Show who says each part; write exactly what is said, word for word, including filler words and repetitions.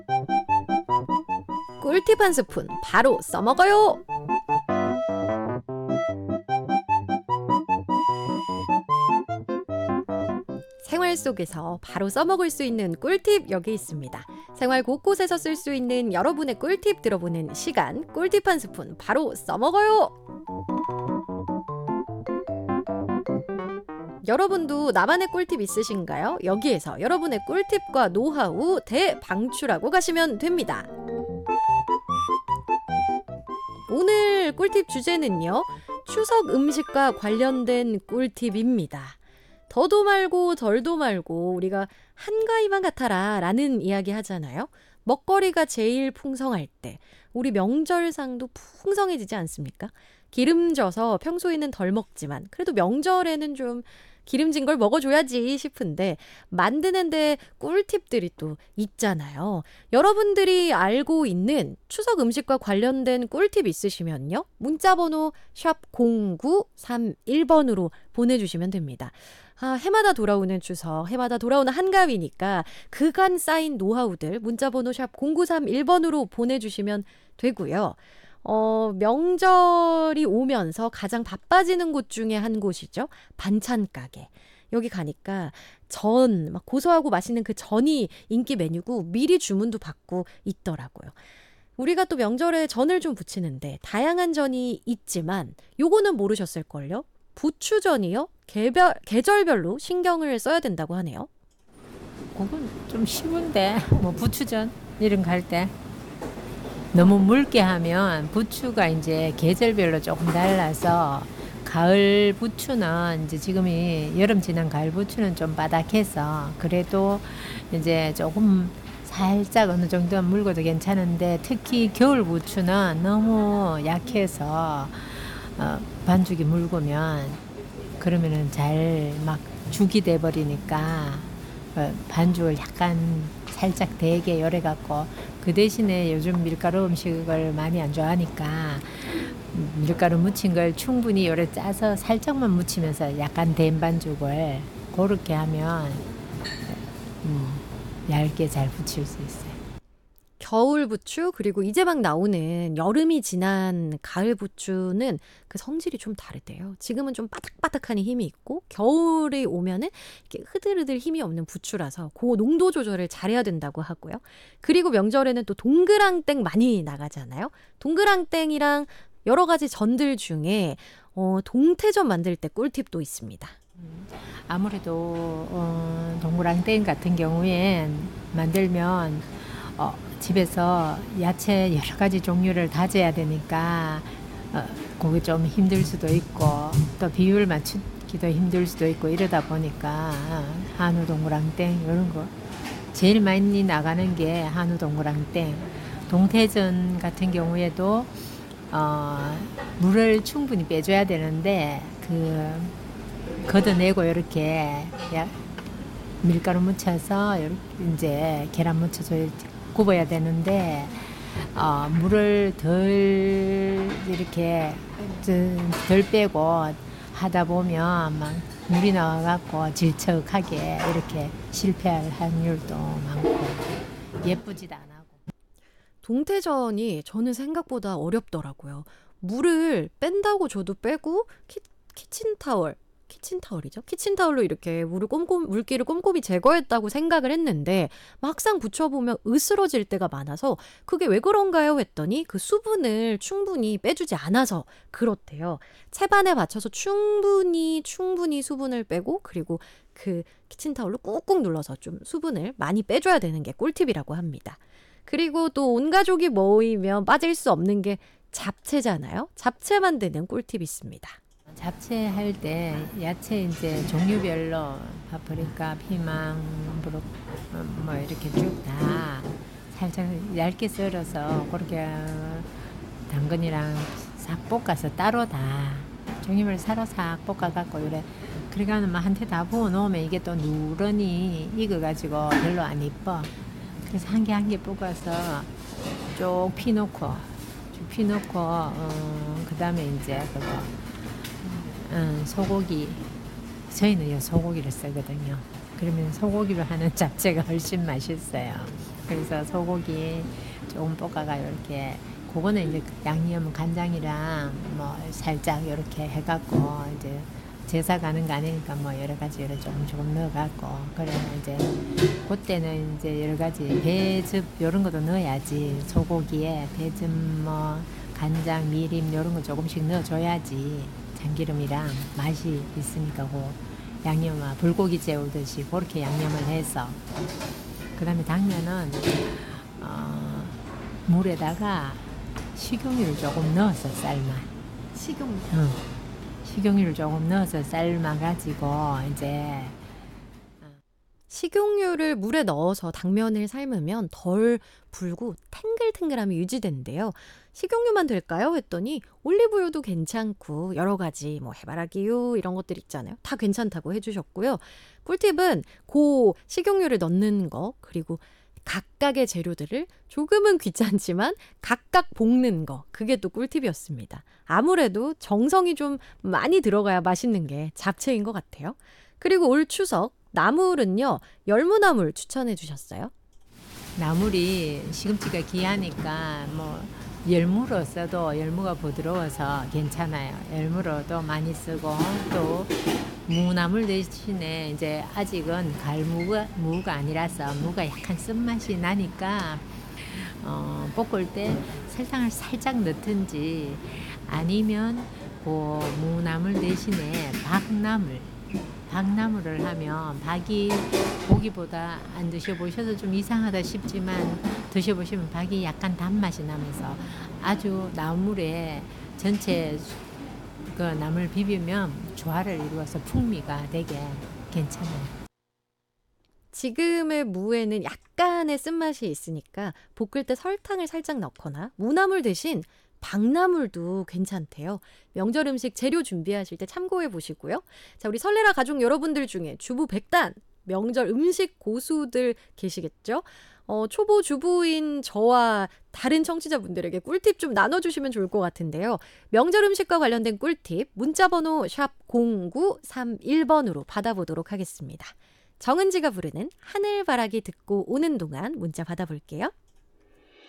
Speaker 1: 꿀팁 한 스푼 바로 써먹어요. 생활 속에서 바로 써먹을 수 있는 꿀팁 여기 있습니다. 생활 곳곳에서 쓸 수 있는 여러분의 꿀팁 들어보는 시간, 꿀팁 한 스푼 바로 써먹어요. 여러분도 나만의 꿀팁 있으신가요? 여기에서 여러분의 꿀팁과 노하우 대방출하고 가시면 됩니다. 오늘 꿀팁 주제는요, 추석 음식과 관련된 꿀팁입니다. 더도 말고 덜도 말고 우리가 한가위만 같아라 라는 이야기 하잖아요. 먹거리가 제일 풍성할 때 우리 명절상도 풍성해지지 않습니까? 기름져서 평소에는 덜 먹지만 그래도 명절에는 좀 기름진 걸 먹어줘야지 싶은데 만드는데 꿀팁들이 또 있잖아요. 여러분들이 알고 있는 추석 음식과 관련된 꿀팁 있으시면요, 문자번호 샵 공구삼일 번으로 보내주시면 됩니다. 아, 해마다 돌아오는 추석, 해마다 돌아오는 한가위니까 그간 쌓인 노하우들 문자번호 샵 공구삼일 번으로 보내주시면 되고요. 어, 명절이 오면서 가장 바빠지는 곳 중에 한 곳이죠. 반찬 가게. 여기 가니까 전, 막 고소하고 맛있는 그 전이 인기 메뉴고 미리 주문도 받고 있더라고요. 우리가 또 명절에 전을 좀 부치는데 다양한 전이 있지만 요거는 모르셨을걸요? 부추전이요? 개별, 계절별로 신경을 써야 된다고 하네요.
Speaker 2: 그건 좀 쉬운데 뭐 부추전 이런 거 할 때 너무 묽게 하면 부추가 이제 계절별로 조금 달라서 가을 부추는 이제 지금이 여름 지난 가을 부추는 좀 바닥해서 그래도 이제 조금 살짝 어느 정도 묽어도 괜찮은데 특히 겨울 부추는 너무 약해서 어, 반죽이 묽으면 그러면은 잘 막 죽이 돼 버리니까 어, 반죽을 약간 살짝 되게 열해 갖고 그 대신에 요즘 밀가루 음식을 많이 안 좋아하니까 밀가루 묻힌 걸 충분히 열에 짜서 살짝만 묻히면서 약간 된 반죽을 그렇게 하면 음, 얇게 잘 부칠 수 있어요.
Speaker 1: 겨울 부추 그리고 이제 막 나오는 여름이 지난 가을 부추는 그 성질이 좀 다르대요. 지금은 좀 바삭바삭하니 힘이 있고 겨울이 오면은 이렇게 흐들흐들 힘이 없는 부추라서 그 농도 조절을 잘해야 된다고 하고요. 그리고 명절에는 또 동그랑땡 많이 나가잖아요. 동그랑땡이랑 여러 가지 전들 중에 어, 동태전 만들 때 꿀팁도 있습니다.
Speaker 2: 아무래도 어, 동그랑땡 같은 경우엔 만들면 어, 집에서 야채 여러 가지 종류를 다져야 되니까 어, 그게 좀 힘들 수도 있고 또 비율 맞추기도 힘들 수도 있고 이러다 보니까 한우 동그랑땡 이런 거 제일 많이 나가는 게 한우 동그랑땡. 동태전 같은 경우에도 어, 물을 충분히 빼줘야 되는데 그 걷어내고 이렇게 야, 밀가루 묻혀서 이렇게 이제 계란 묻혀서 굽어야 되는데 어, 물을 덜 이렇게 덜 빼고 하다 보면 막 물이 나와갖고 질척하게 이렇게 실패할 확률도 많고 예쁘지도 안 하고.
Speaker 1: 동태전이 저는 생각보다 어렵더라고요. 물을 뺀다고 저도 빼고 키, 키친타월 키친타월이죠? 키친타월로 이렇게 물을 꼼꼼, 물기를 꼼꼼히 제거했다고 생각을 했는데 막상 붙여보면 으스러질 때가 많아서 그게 왜 그런가요? 했더니 그 수분을 충분히 빼주지 않아서 그렇대요. 채반에 맞춰서 충분히 충분히 수분을 빼고 그리고 그 키친타월로 꾹꾹 눌러서 좀 수분을 많이 빼줘야 되는 게 꿀팁이라고 합니다. 그리고 또 온 가족이 모이면 빠질 수 없는 게 잡채잖아요. 잡채 만드는 꿀팁이 있습니다.
Speaker 2: 잡채 할 때 야채 이제 종류별로 파프리카, 피망, 브로 뭐 이렇게 쭉 다 살짝 얇게 썰어서 그렇게 당근이랑 싹 볶아서 따로 다 종류별 사로 싹 볶아갖고 이래 그러니까 한테 다 부어 놓으면 이게 또 누런이 익어가지고 별로 안 이뻐. 그래서 한 개 한 개 볶아서 쭉 피놓고 쭉 피놓고 어, 그 다음에 이제 그거 음, 소고기 저희는 요 소고기를 쓰거든요. 그러면 소고기로 하는 잡채가 훨씬 맛있어요. 그래서 소고기 조금 볶아가 이렇게 그거는 이제 양념 간장이랑 뭐 살짝 이렇게 해갖고 이제 제사 가는 거 아니니까 뭐 여러 가지 여러 조금 조금 넣어갖고 그래 이제 그때는 이제 여러 가지 배즙 이런 것도 넣어야지 소고기에 배즙 뭐 간장 미림 이런 거 조금씩 넣어줘야지 참기름이랑 맛이 있으니까 그 양념 불고기 재우듯이 그렇게 양념을 해서 그다음에 당면은 어, 물에다가 식용유를 조금 넣어서 삶아.
Speaker 1: 식용.
Speaker 2: 응. 식용유를 조금 넣어서 삶아 가지고 이제
Speaker 1: 식용유를 물에 넣어서 당면을 삶으면 덜 불고 탱글탱글함이 유지된대요. 식용유만 될까요? 했더니 올리브유도 괜찮고 여러 가지 뭐 해바라기유 이런 것들 있잖아요. 다 괜찮다고 해주셨고요. 꿀팁은 고 식용유를 넣는 거 그리고 각각의 재료들을 조금은 귀찮지만 각각 볶는 거 그게 또 꿀팁이었습니다. 아무래도 정성이 좀 많이 들어가야 맛있는 게 잡채인 것 같아요. 그리고 올 추석 나물은요 열무나물 추천해 주셨어요.
Speaker 2: 나물이 시금치가 귀하니까 뭐 열무로 써도 열무가 부드러워서 괜찮아요. 열무로도 많이 쓰고 또 무나물 대신에 이제 아직은 갈무가 무가 아니라서 무가 약간 쓴맛이 나니까 어, 볶을 때 설탕을 살짝 넣든지 아니면 그 무나물 대신에 박나물 박나물을 하면 박이 고기보다 안 드셔보셔서 좀 이상하다 싶지만 드셔보시면 박이 약간 단맛이 나면서 아주 나물에 전체 그 나물 비비면 조화를 이루어서 풍미가 되게 괜찮아요.
Speaker 1: 지금의 무에는 약간의 쓴맛이 있으니까 볶을 때 설탕을 살짝 넣거나 무나물 대신 박나물도 괜찮대요. 명절 음식 재료 준비하실 때 참고해 보시고요. 자, 우리 설레라 가족 여러분들 중에 주부 백단 명절 음식 고수들 계시겠죠? 어, 초보 주부인 저와 다른 청취자분들에게 꿀팁 좀 나눠주시면 좋을 것 같은데요. 명절 음식과 관련된 꿀팁 문자번호 샵 공구삼일 번으로 받아보도록 하겠습니다. 정은지가 부르는 하늘바라기 듣고 오는 동안 문자 받아볼게요.